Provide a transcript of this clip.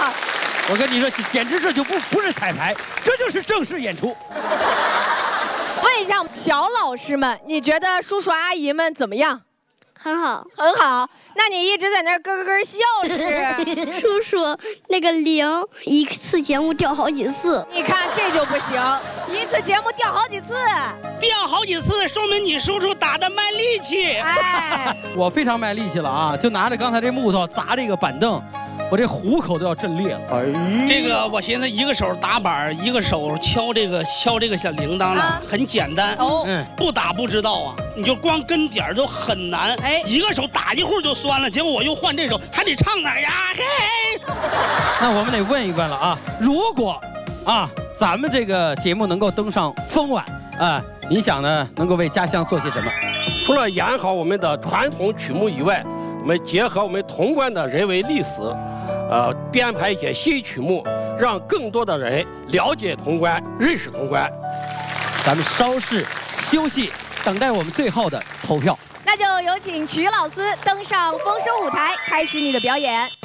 我跟你说，简直这就不是彩排，这就是正式演出。 问一下小老师们，你觉得叔叔阿姨们怎么样？ 很好， 很好。那你一直在那儿咯咯咯笑是？ 叔叔那个0一次节目掉好几次， 你看这就不行，一次节目掉好几次， 掉好几次，说明你叔叔打的卖力气。 哎， 我非常卖力气了啊，就拿着刚才这木头砸这个板凳，我这虎口都要震裂了。 这个我寻思一个手打板，一个手敲这个小铃铛了，很简单。 哦， 不打不知道啊，你就光跟点儿就很难。 哎， 一个手打一会儿就酸了，结果我又换这手，还得唱哪呀？嘿。 那我们得问一问了啊，如果啊咱们这个节目能够登上风晚啊，你想呢能够为家乡做些什么？ 除了演好我们的传统曲目以外，我们结合我们潼关的人文历史，编排一些新曲目，让更多的人了解潼关，认识潼关。 咱们稍事休息，等待我们最后的投票。 那就有请曲老师登上丰收舞台，开始你的表演。